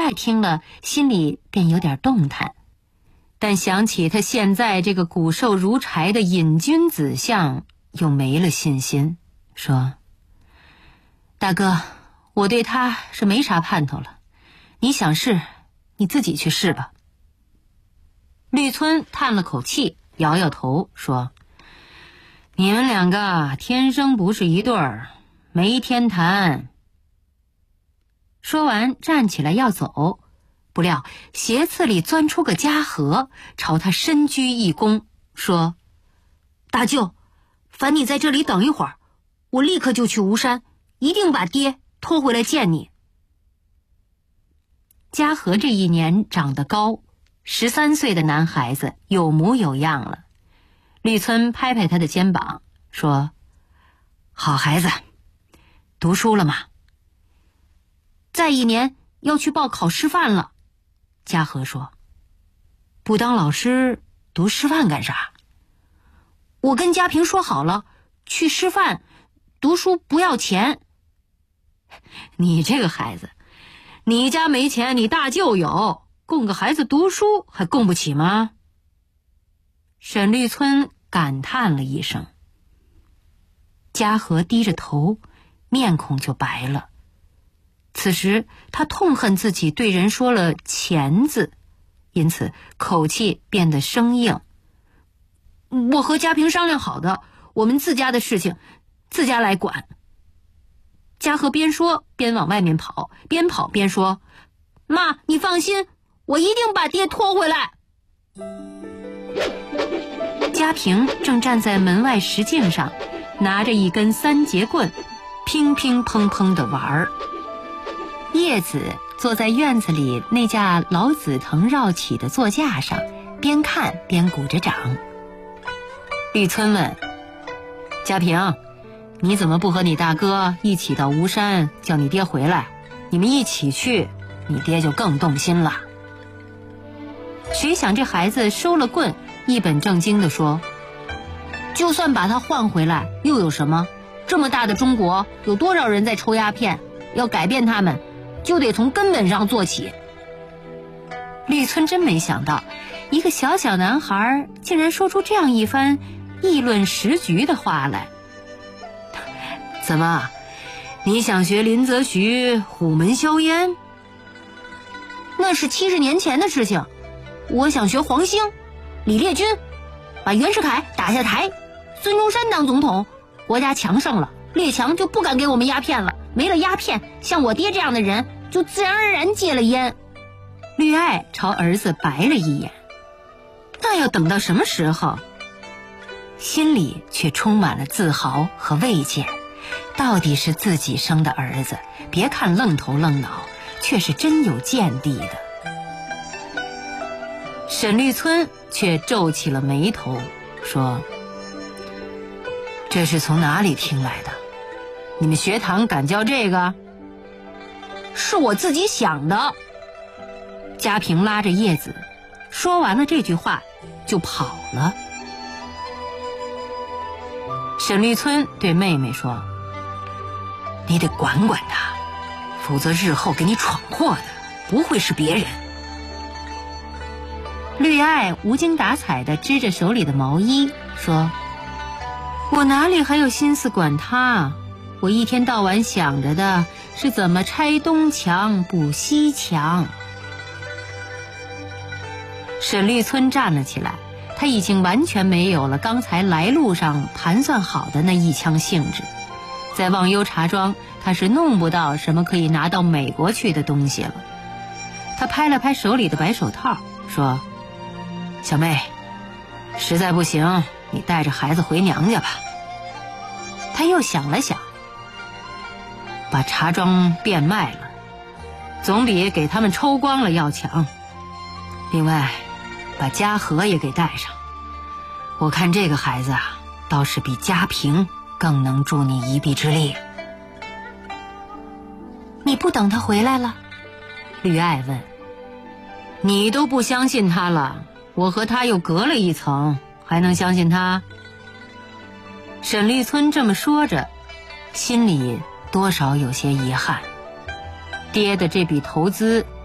爱听了，心里便有点动弹，但想起他现在这个骨瘦如柴的瘾君子相，又没了信心，说：大哥，我对他是没啥盼头了，你想试，你自己去试吧。绿村叹了口气，摇摇头说：你们两个天生不是一对儿，没天谈。说完站起来要走，不料斜刺里钻出个家和，朝他深鞠一躬，说：大舅，烦你在这里等一会儿，我立刻就去吴山，一定把爹拖回来见你。家和这一年长得高，13岁的男孩子，有模有样了。绿村拍拍他的肩膀，说：好孩子，读书了吗？再一年要去报考师范了。家和说：不当老师读师范干啥？我跟家平说好了，去师范读书不要钱。你这个孩子，你家没钱，你大舅有，供个孩子读书还供不起吗？沈绿村感叹了一声。家和低着头，面孔就白了。此时他痛恨自己对人说了钱字，因此口气变得生硬。我和家平商量好的，我们自家的事情自家来管。家和边说边往外面跑，边跑边说：妈，你放心，我一定把爹拖回来。家平正站在门外石径上，拿着一根3节棍，乒乒乓乓地玩儿。叶子坐在院子里那架老紫藤绕起的座架上，边看边鼓着掌。绿村问：家平，你怎么不和你大哥一起到吴山叫你爹回来？你们一起去，你爹就更动心了。谁想这孩子收了棍，一本正经地说：就算把他换回来又有什么？这么大的中国，有多少人在抽鸦片？要改变他们，就得从根本上做起。绿村真没想到，一个小小男孩竟然说出这样一番议论时局的话来。怎么，你想学林则徐虎门销烟？那是70年前的事情。我想学黄兴、李烈钧，把袁世凯打下台，孙中山当总统，国家强盛了，列强就不敢给我们鸦片了，没了鸦片，像我爹这样的人就自然而然戒了烟。绿爱朝儿子白了一眼，那要等到什么时候？心里却充满了自豪和慰藉，到底是自己生的儿子，别看愣头愣脑，却是真有见地的。沈绿村却皱起了眉头，说：这是从哪里听来的？你们学堂敢教这个？是我自己想的。家平拉着叶子，说完了这句话就跑了。沈绿村对妹妹说：你得管管他，否则日后给你闯祸的不会是别人。绿爱无精打采地支着手里的毛衣说：我哪里还有心思管他？我一天到晚想着的是怎么拆东墙补西墙。沈绿村站了起来，他已经完全没有了刚才来路上盘算好的那一腔兴致。在忘忧茶庄，他是弄不到什么可以拿到美国去的东西了。他拍了拍手里的白手套，说：小妹，实在不行，你带着孩子回娘家吧。他又想了想，把茶庄变卖了，总比给他们抽光了要强。另外，把家和也给带上。我看这个孩子啊，倒是比家平更能助你一臂之力。你不等他回来了？绿爱问。你都不相信他了，我和他又隔了一层，还能相信他？沈绿村这么说着，心里多少有些遗憾。爹的这笔投资